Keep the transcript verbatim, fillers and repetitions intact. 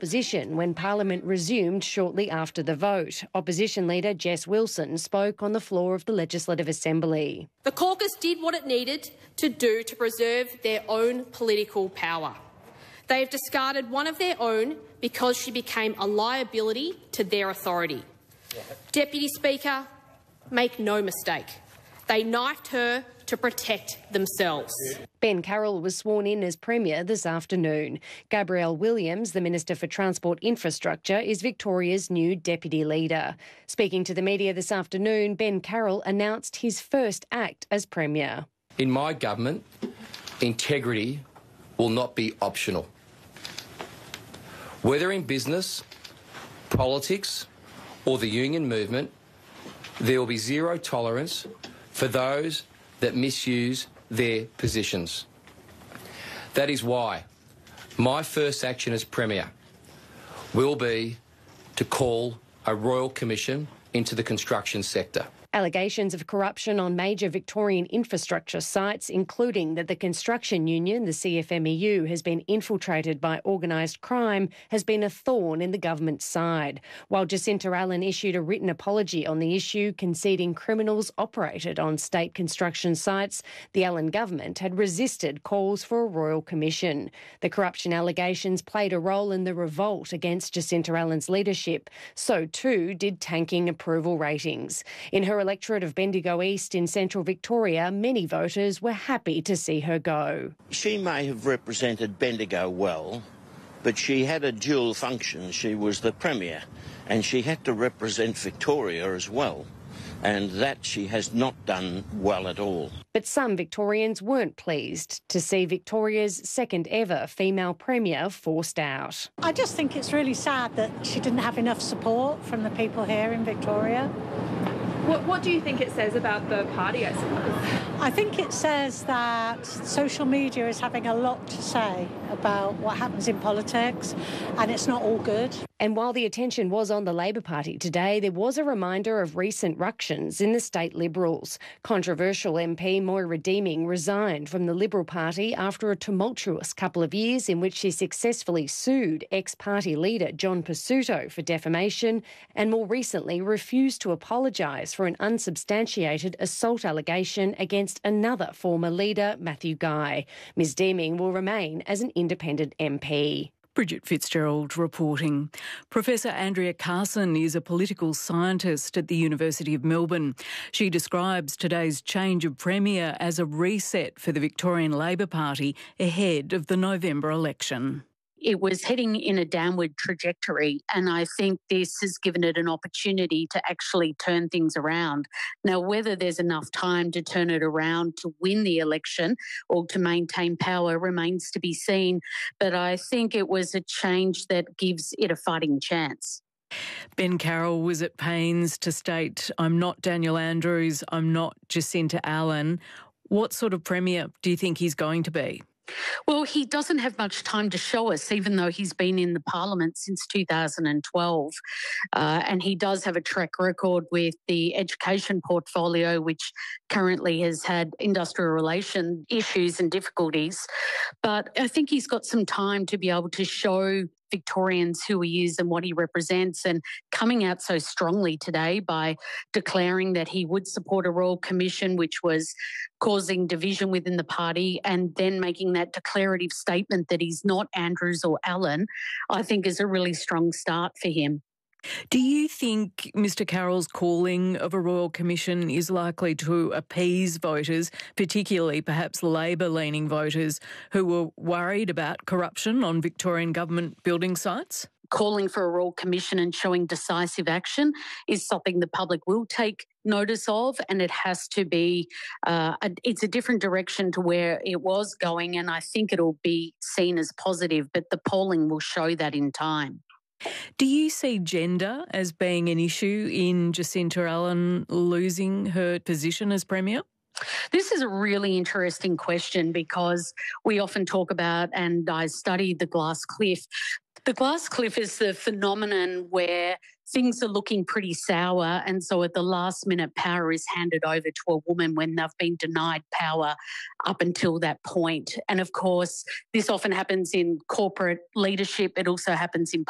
opposition when Parliament resumed shortly after the vote. Opposition leader Jess Wilson spoke on the floor of the Legislative Assembly. The caucus did what it needed to do to preserve their own political power. They have discarded one of their own because she became a liability to their authority. Deputy Speaker, make no mistake, they knifed her to protect themselves. Ben Carroll was sworn in as Premier this afternoon. Gabrielle Williams, the Minister for Transport Infrastructure, is Victoria's new Deputy Leader. Speaking to the media this afternoon, Ben Carroll announced his first act as Premier. In my government, integrity will not be optional. Whether in business, politics or the union movement, there will be zero tolerance for those that misuse their positions. That is why my first action as Premier will be to call a Royal Commission into the construction sector. Allegations of corruption on major Victorian infrastructure sites, including that the construction union, the C F M E U, has been infiltrated by organised crime, has been a thorn in the government's side. While Jacinta Allen issued a written apology on the issue, conceding criminals operated on state construction sites, the Allen government had resisted calls for a royal commission. The corruption allegations played a role in the revolt against Jacinta Allen's leadership. So too did tanking approval ratings. In her electorate of Bendigo East in central Victoria, many voters were happy to see her go. She may have represented Bendigo well, but she had a dual function. She was the Premier and she had to represent Victoria as well, and that she has not done well at all. But some Victorians weren't pleased to see Victoria's second ever female Premier forced out. I just think it's really sad that she didn't have enough support from the people here in Victoria. What, what do you think it says about the party, I suppose? I think it says that social media is having a lot to say about what happens in politics, and it's not all good. And while the attention was on the Labor Party today, there was a reminder of recent ructions in the state Liberals. Controversial M P Moira Deeming resigned from the Liberal Party after a tumultuous couple of years in which she successfully sued ex-party leader John Pesutto for defamation and more recently refused to apologise for an unsubstantiated assault allegation against another former leader, Matthew Guy. Ms Deeming will remain as an independent M P. Bridget Fitzgerald reporting. Professor Andrea Carson is a political scientist at the University of Melbourne. She describes today's change of Premier as a reset for the Victorian Labor Party ahead of the November election. It was heading in a downward trajectory, and I think this has given it an opportunity to actually turn things around. Now, whether there's enough time to turn it around to win the election or to maintain power remains to be seen, but I think it was a change that gives it a fighting chance. Ben Carroll was at pains to state, I'm not Daniel Andrews, I'm not Jacinta Allen. What sort of Premier do you think he's going to be? Well, he doesn't have much time to show us, even though he's been in the parliament since two thousand twelve. Uh, and he does have a track record with the education portfolio, which currently has had industrial relation issues and difficulties. But I think he's got some time to be able to show Victorians who he is and what he represents, and coming out so strongly today by declaring that he would support a Royal Commission, which was causing division within the party, and then making that declarative statement that he's not Andrews or Allen, I think is a really strong start for him. Do you think Mr Carroll's calling of a Royal Commission is likely to appease voters, particularly perhaps Labor-leaning voters who were worried about corruption on Victorian government building sites? Calling for a Royal Commission and showing decisive action is something the public will take notice of, and it has to be, uh, a, it's a different direction to where it was going, and I think it'll be seen as positive, but the polling will show that in time. Do you see gender as being an issue in Jacinta Allen losing her position as Premier? This is a really interesting question because we often talk about, and I studied the glass cliff. The glass cliff is the phenomenon where things are looking pretty sour, and so at the last minute power is handed over to a woman when they've been denied power up until that point. And of course, this often happens in corporate leadership. It also happens in